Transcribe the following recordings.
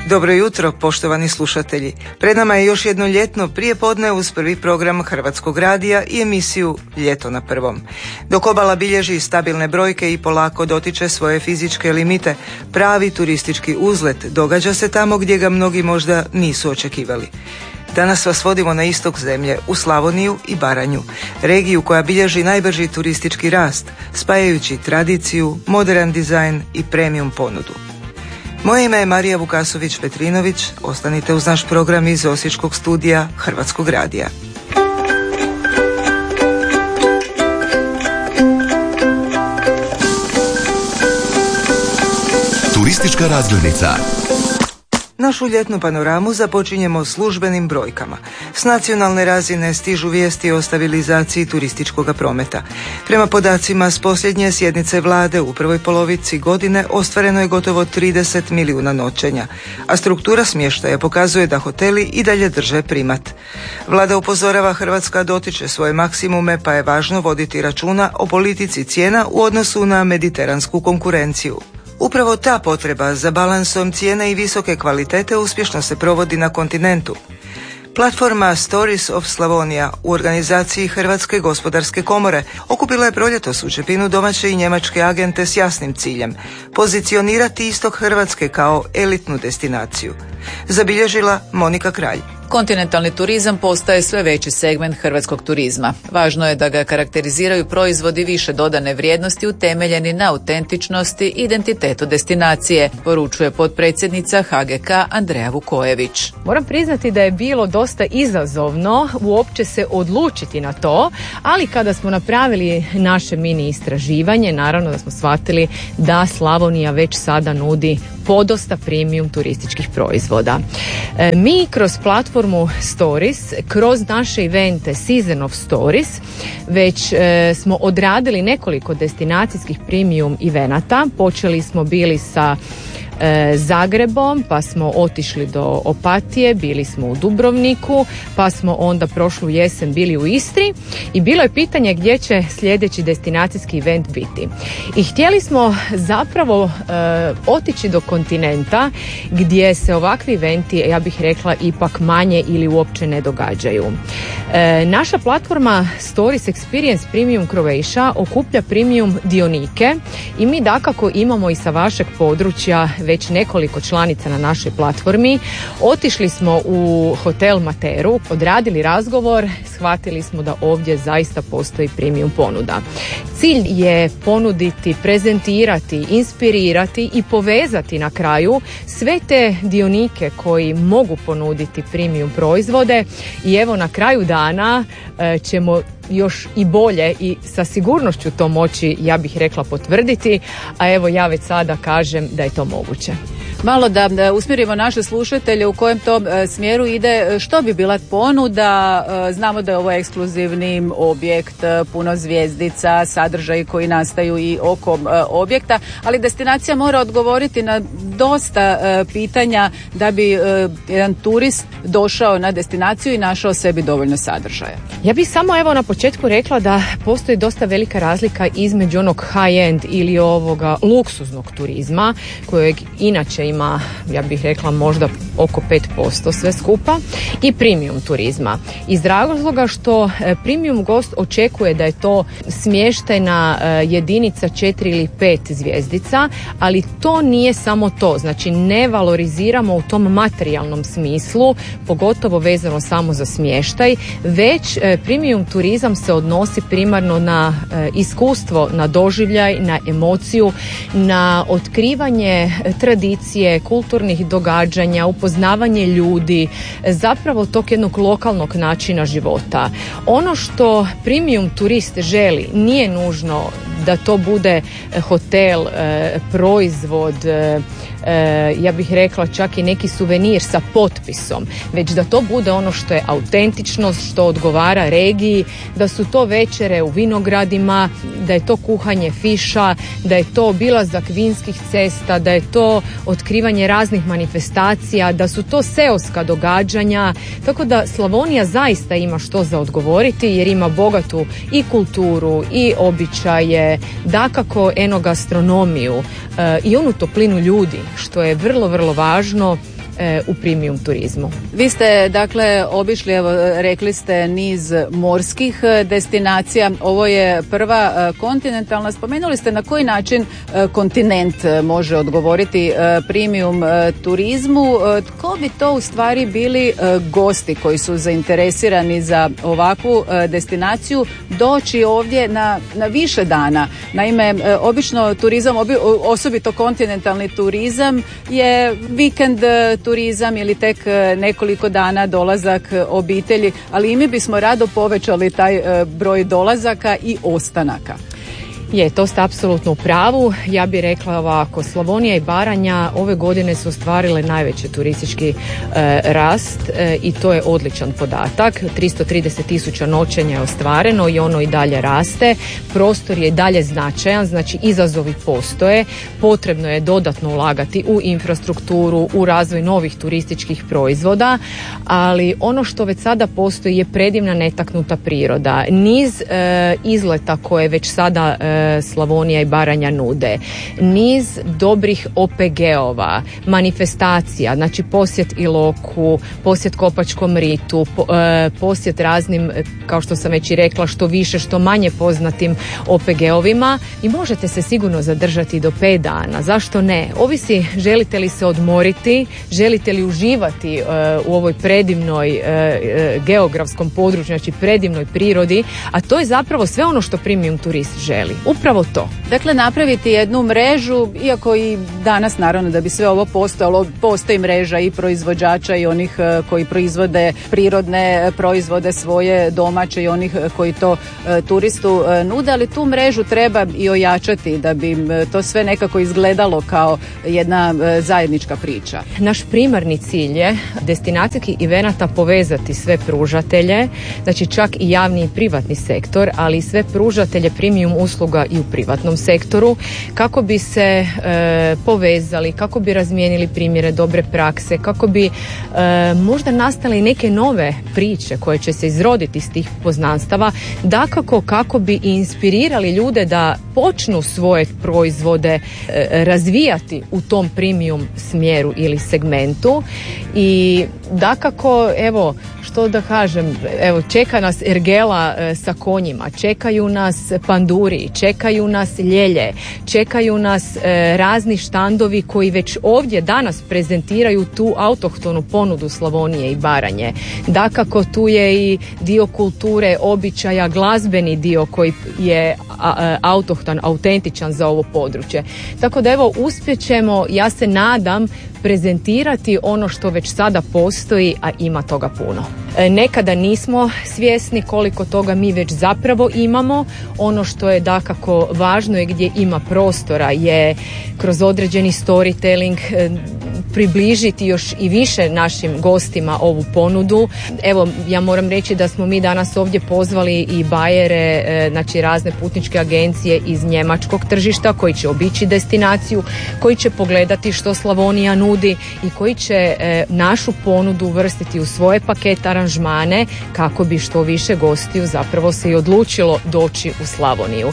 Dobro jutro, poštovani slušatelji. Pred nama je još jedno ljetno prijepodne uz prvi program Hrvatskog radija i emisiju Ljeto na prvom. Dok obala bilježi stabilne brojke i polako dotiče svoje fizičke limite, pravi turistički uzlet događa se tamo gdje ga mnogi možda nisu očekivali. Danas vas vodimo na istok zemlje, u Slavoniju i Baranju, regiju koja bilježi najbrži turistički rast, spajajući tradiciju, moderan dizajn i premium ponudu. Moje ime je Marija Vukasović-Petrinović, ostanite uz naš program iz Osječkog studija Hrvatskog radija. Turistička razglednica. Našu ljetnu panoramu započinjemo službenim brojkama. S nacionalne razine stižu vijesti o stabilizaciji turističkog prometa. Prema podacima s posljednje sjednice vlade u prvoj polovici godine ostvareno je gotovo 30 milijuna noćenja, a struktura smještaja pokazuje da hoteli i dalje drže primat. Vlada upozorava Hrvatska dotiče svoje maksimume, pa je važno voditi računa o politici cijena u odnosu na mediteransku konkurenciju. Upravo ta potreba za balansom cijene i visoke kvalitete uspješno se provodi na kontinentu. Platforma Stories of Slavonia u organizaciji Hrvatske gospodarske komore okupila je proljetos u Čepinu domaće i njemačke agente s jasnim ciljem – pozicionirati istok Hrvatske kao elitnu destinaciju. Zabilježila Monika Kralj. Kontinentalni turizam postaje sve veći segment hrvatskog turizma. Važno je da ga karakteriziraju proizvodi više dodane vrijednosti utemeljeni na autentičnosti i identitetu destinacije, poručuje potpredsjednica HGK Andreja Vukojević. Moram priznati da je bilo dosta izazovno uopće se odlučiti na to, ali kada smo napravili naše mini istraživanje, naravno da smo shvatili da Slavonija već sada nudi podosta premium turističkih proizvoda. Mi kroz platformu Stories, kroz naše evente Season of Stories, već smo odradili nekoliko destinacijskih premium evenata. Počeli smo bili sa Zagrebom, pa smo otišli do Opatije, bili smo u Dubrovniku, pa smo onda prošlu jesen bili u Istri i bilo je pitanje gdje će sljedeći destinacijski event biti. I htjeli smo zapravo otići do kontinenta gdje se ovakvi eventi, ja bih rekla, ipak manje ili uopće ne događaju. Naša platforma Stories Experience Premium Croatia okuplja premium dionike i mi dakako imamo i sa vašeg područja već nekoliko članica na našoj platformi. Otišli smo u hotel Materu, odradili razgovor, shvatili smo da ovdje zaista postoji premium ponuda. Cilj je ponuditi, prezentirati, inspirirati i povezati na kraju sve te dionike koji mogu ponuditi premium proizvode i evo na kraju dana ćemo još i bolje i sa sigurnošću to moći, ja bih rekla, potvrditi, a evo ja već sada kažem da je to moguće. Malo da usmjerimo naše slušatelje u kojem to smjeru ide, što bi bila ponuda. Znamo da je ovo ekskluzivni objekt, puno zvjezdica, sadržaji koji nastaju i oko objekta, ali destinacija mora odgovoriti na dosta pitanja da bi jedan turist došao na destinaciju i našao sebi dovoljno sadržaja. Ja bih samo evo na početku rekla da postoji dosta velika razlika između onog high-end ili ovoga luksuznog turizma, kojeg inače ima, ja bih rekla, možda oko 5% sve skupa, i premium turizma. Iz razloga što premium gost očekuje da je to smještajna jedinica 4 ili 5 zvjezdica, ali to nije samo to. Znači ne valoriziramo u tom materijalnom smislu, pogotovo vezano samo za smještaj, već premium turizam se odnosi primarno na iskustvo, na doživljaj, na emociju, na otkrivanje tradicije, kulturnih događanja, upoznavanje ljudi, zapravo tog jednog lokalnog načina života. Ono što premium turist želi nije nužno da to bude hotel, proizvod, ja bih rekla čak i neki suvenir sa potpisom, već da to bude ono što je autentičnost, što odgovara regiji, da su to večere u vinogradima, da je to kuhanje fiša, da je to obilazak vinskih cesta, da je to otkrivanje raznih manifestacija, da su to seoska događanja, tako da Slavonija zaista ima što za odgovoriti jer ima bogatu i kulturu i običaje, dakako enogastronomiju i onu toplinu ljudi, što je vrlo, vrlo važno u premium turizmu. Vi ste dakle obišli, evo rekli ste, niz morskih destinacija. Ovo je prva kontinentalna. Spomenuli ste na koji način kontinent može odgovoriti premium turizmu. Tko bi to u stvari bili gosti koji su zainteresirani za ovakvu destinaciju doći ovdje na više dana? Naime, obično turizam, osobito kontinentalni turizam, je vikend turizam ili tek nekoliko dana dolazak obitelji, ali i mi bismo rado povećali taj broj dolazaka i ostanaka. To ste apsolutno u pravu. Ja bih rekla ovako, Slavonija i Baranja ove godine su ostvarile najveći turistički rast i to je odličan podatak. 330.000 noćenja je ostvareno i ono i dalje raste. Prostor je i dalje značajan, znači izazovi postoje. Potrebno je dodatno ulagati u infrastrukturu, u razvoj novih turističkih proizvoda, ali ono što već sada postoji je predivna netaknuta priroda. Niz izleta koje već sada Slavonija i Baranja nude, niz dobrih OPG-ova, manifestacija, znači posjet Iloku, posjet Kopačkom ritu, posjet raznim, kao što sam već i rekla, što više, što manje poznatim OPG-ovima i možete se sigurno zadržati do 5 dana. Zašto ne? Ovisi želite li se odmoriti, želite li uživati u ovoj predivnoj geografskom području, znači predivnoj prirodi, a to je zapravo sve ono što premium turist želi. Upravo to. Dakle, napraviti jednu mrežu, iako i danas naravno da bi sve ovo postojalo, postoji mreža i proizvođača i onih koji proizvode prirodne proizvode svoje domaće i onih koji to turistu nude, ali tu mrežu treba i ojačati da bi to sve nekako izgledalo kao jedna zajednička priča. Naš primarni cilj je destinacijskih evenata povezati sve pružatelje, znači čak i javni i privatni sektor, ali i sve pružatelje premium usluga i u privatnom sektoru, kako bi se povezali, kako bi razmijenili primjere dobre prakse, kako bi možda nastale i neke nove priče koje će se izroditi iz tih poznanstava, dakako kako bi inspirirali ljude da počnu svoje proizvode razvijati u tom premium smjeru ili segmentu. I dakako, evo, što da kažem, evo, čeka nas ergela sa konjima, čekaju nas panduri, čekaju nas ljelje, čekaju nas razni štandovi koji već ovdje danas prezentiraju tu autohtonu ponudu Slavonije i Baranje. Dakako, tu je i dio kulture, običaja, glazbeni dio koji je autohton, autentičan za ovo područje. Tako da evo, uspjećemo, ja se nadam, prezentirati ono što već sada postoji, a ima toga puno. Nekada nismo svjesni koliko toga mi već zapravo imamo. Ono što je dakako važno i gdje ima prostora je kroz određeni storytelling približiti još i više našim gostima ovu ponudu. Evo, ja moram reći da smo mi danas ovdje pozvali i bajere, znači razne putničke agencije iz njemačkog tržišta koji će obići destinaciju, koji će pogledati što Slavonija nudi i koji će našu ponudu uvrstiti u svoje paket aranžmane kako bi što više gostiju zapravo se i odlučilo doći u Slavoniju.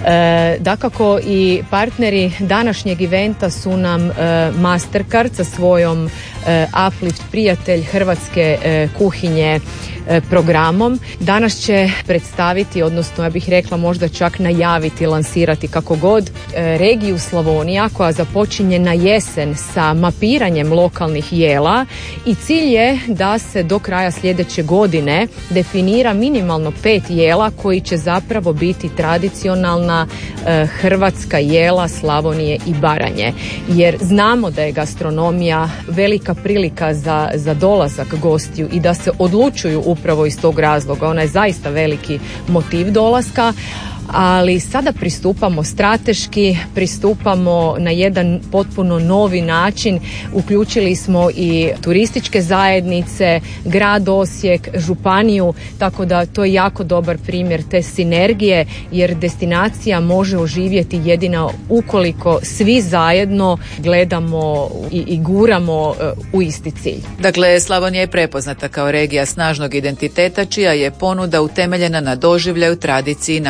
Dakako i partneri današnjeg eventa su nam Mastercard sa svojom Uplift prijatelj hrvatske kuhinje programom. Danas će predstaviti, odnosno ja bih rekla možda čak najaviti, lansirati kako god, regiju Slavonija koja započinje na jesen sa mapiranjem lokalnih jela i cilj je da se do kraja sljedeće godine definira minimalno 5 jela koji će zapravo biti tradicionalna hrvatska jela Slavonije i Baranje. Jer znamo da je gastronomija velika prilika za dolazak gostiju i da se odlučuju upravo iz tog razloga. Ona je zaista veliki motiv dolaska, ali sada pristupamo strateški, pristupamo na jedan potpuno novi način. Uključili smo i turističke zajednice, grad Osijek, županiju, tako da to je jako dobar primjer te sinergije, jer destinacija može oživjeti jedino ukoliko svi zajedno gledamo i guramo u isti cilj. Dakle, Slavonija je prepoznata kao regija snažnog identiteta čija je ponuda utemeljena na doživljaju, tradiciji i načinu života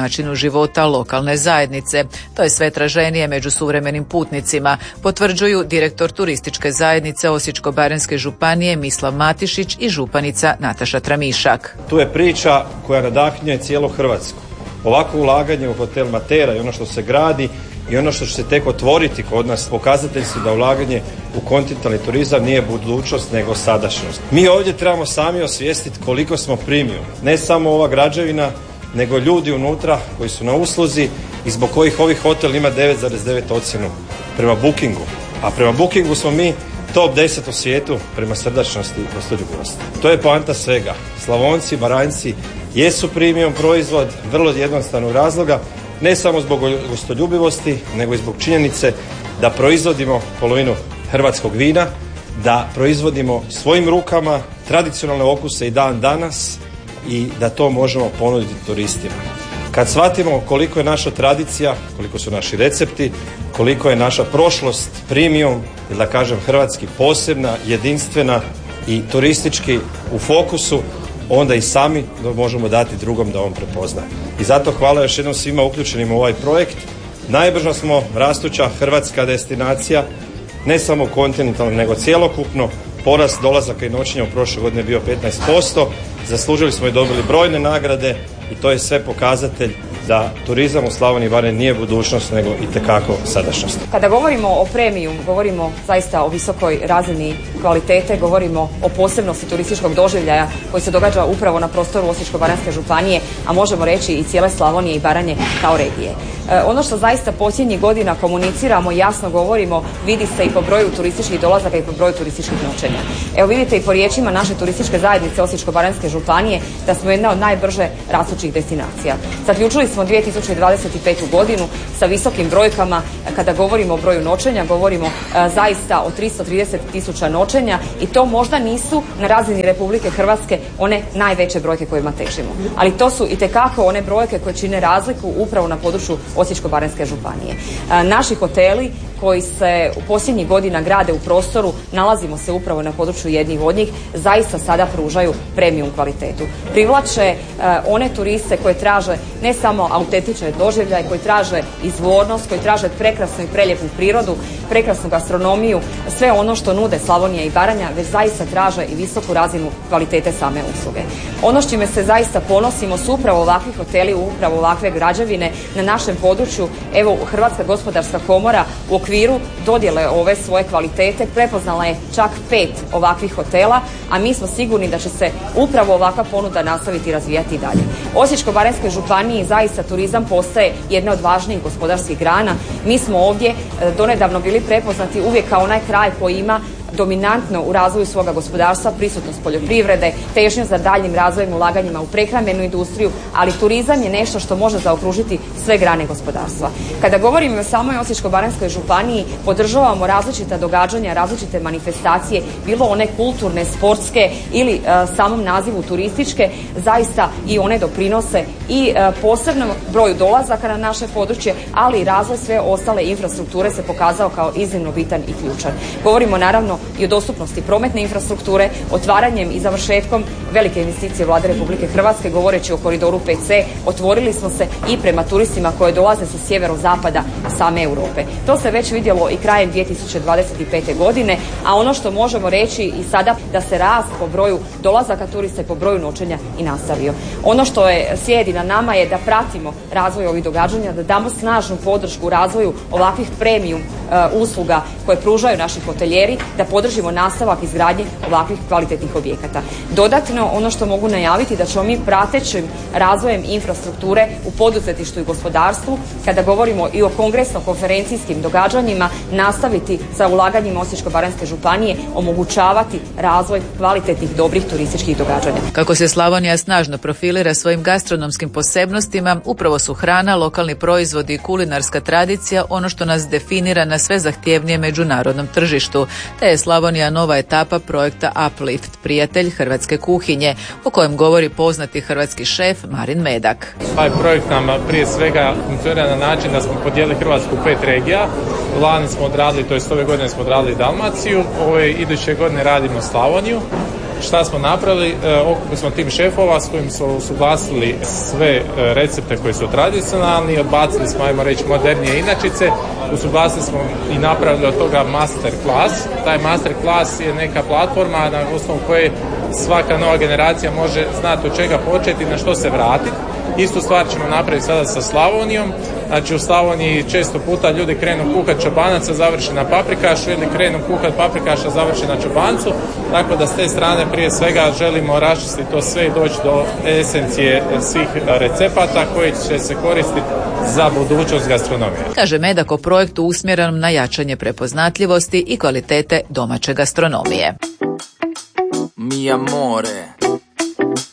života lokalne zajednice. To je sve traženije među suvremenim putnicima, potvrđuju direktor turističke zajednice Osječko-baranjske županije Mislav Matišić i županica Nataša Tramišak. Tu je priča koja nadahnjuje cijelu Hrvatsku. Ovako ulaganje u hotel Matera i ono što se gradi i ono što će se tek otvoriti kod nas, pokazatelji su da ulaganje u kontinentalni turizam nije budućnost nego sadašnjost. Mi ovdje trebamo sami osvijestiti koliko smo premium. Ne samo ova građevina, nego ljudi unutra koji su na usluzi i zbog kojih ovih hotel ima 9,9 ocjenu prema Bookingu. A prema Bookingu smo mi top 10 u svijetu prema srdačnosti i gostoljubivosti. To je poanta svega. Slavonci, Baranjci jesu premium proizvod, vrlo jednostavnog razloga, ne samo zbog gostoljubivosti, nego i zbog činjenice da proizvodimo polovinu hrvatskog vina, da proizvodimo svojim rukama tradicionalne okuse i dan danas i da to možemo ponuditi turistima. Kad shvatimo koliko je naša tradicija, koliko su naši recepti, koliko je naša prošlost premium, ili da kažem hrvatski posebna, jedinstvena i turistički u fokusu, onda i sami možemo dati drugom da on prepozna. I zato hvala još jednom svima uključenim u ovaj projekt. Najbrže smo rastuća hrvatska destinacija, ne samo kontinentalno, nego cjelokupno. Porast dolazaka i noćenja u prošle godine bio 15%. Zaslužili smo i dobili brojne nagrade i to je sve pokazatelj da turizam u Slavoniji i Baranji nije budućnost nego itekako sadašnjost. Kada govorimo o premium, govorimo zaista o visokoj razini kvalitete, govorimo o posebnosti turističkog doživljaja koji se događa upravo na prostoru Osječko-baranjske županije, a možemo reći i cijele Slavonije i Baranje kao regije. Ono što zaista posljednjih godina komuniciramo, jasno govorimo, vidi se i po broju turističkih dolazaka i po broju turističkih noćenja. Evo vidite i po riječima naše turističke zajednice Osječko-baranjske županije da smo jedna od najbrže rastućih destinacija. Zaključili smo 2025. godinu sa visokim brojkama. Kada govorimo o broju noćenja, govorimo zaista o 330.000 noćenja i to možda nisu na razini Republike Hrvatske one najveće brojke kojima težimo. Ali to su itekako one brojke koje čine razliku upravo na području Osječko-baranjske županije. Naši hoteli koji se u posljednjih godina grade u prostoru, nalazimo se upravo na području jednih od njih, zaista sada pružaju premium kvalitetu. Privlače one turiste koje traže ne samo autentične doživljaje, koji traže izvornost, koji traže prekrasnu i prelijepu prirodu, prekrasnu gastronomiju, sve ono što nude Slavonija i Baranja, već zaista traže i visoku razinu kvalitete same usluge. Ono s čime se zaista ponosimo su upravo ovakvi hoteli, upravo ovakve građevine na našem području. Evo, Hrvatska gospodarska komora u okviru dodjele ove svoje kvalitete prepoznala je čak 5 ovakvih hotela, a mi smo sigurni da će se upravo ovakva ponuda nastaviti razvijati i dalje. Osječko-baranjskoj županiji zaista turizam postaje jedna od važnijih gospodarskih grana. Mi smo ovdje donedavno bili prepoznati uvijek kao onaj kraj koji ima dominantno u razvoju svoga gospodarstva prisutnost poljoprivrede, težnju za daljnjim razvojem, ulaganjima u prehrambenu industriju, ali turizam je nešto što može zaokružiti sve grane gospodarstva. Kada govorimo o samoj Osječko-baranjskoj županiji, podržavamo različita događanja, različite manifestacije, bilo one kulturne, sportske ili samom nazivu turističke, zaista i one doprinose i posebnom broju dolazaka na naše područje, ali i razvoj sve ostale infrastrukture se pokazao kao iznimno bitan i ključan. Govorimo naravno i o dostupnosti prometne infrastrukture, otvaranjem i završetkom velike investicije Vlade Republike Hrvatske, govoreći o koridoru 5C, otvorili smo se i prema turistima koje dolaze sa sjeverozapada same Europe. To se već vidjelo i krajem 2025. godine, a ono što možemo reći i sada da se rast po broju dolazaka turista i po broju noćenja i nastavio. Ono što slijedi na nama je da pratimo razvoj ovih događanja, da damo snažnu podršku razvoju ovakvih premium usluga koje pružaju naši hotelijeri, da podržimo nastavak izgradnje ovakvih kvalitetnih objekata. Dodatno, ono što mogu najaviti da ćemo mi pratećim razvojem infrastrukture u poduzetništvu i gospodarstvu, kada govorimo i o kongresno-konferencijskim događanjima, nastaviti sa ulaganjima Osječko-baranjske županije, omogućavati razvoj kvalitetnih, dobrih turističkih događanja. Kako se Slavonija snažno profilira svojim gastronomskim posebnostima, upravo su hrana, lokalni proizvodi i kulinarska tradicija ono što nas definira na sve zahtjevnije međunarodnom tržištu, te je Slavonija nova etapa projekta Uplift, prijatelj hrvatske kuhinje, o kojem govori poznati hrvatski šef Marin Medak. Ovaj projekt nam prije svega funkcionira na način da smo podijelili Hrvatsku u 5 regija. Lani smo odradili, to jest ove godine smo odradili Dalmaciju, ove iduće godine radimo Slavoniju. Šta smo napravili? Okupili smo tim šefova s kojim smo usuglasili sve recepte koji su tradicionalni, odbacili smo, ajmo reći, modernije inačice, usuglasili smo i napravili od toga master class. Taj master class je neka platforma na osnovu koje svaka nova generacija može znati od čega početi i na što se vratiti. Istu stvar ćemo napraviti sada sa Slavonijom. Znači u Slavoniji često puta ljudi krenu kuhat čobanaca, završi na paprikašu, ili krenu kuhat paprikaša, završi na čobancu. Tako da s te strane prije svega želimo raščistiti to sve i doći do esencije svih recepata koji će se koristiti za budućnost gastronomije. Kaže Medak o projektu usmjerenom na jačanje prepoznatljivosti i kvalitete domaće gastronomije. Mi amore,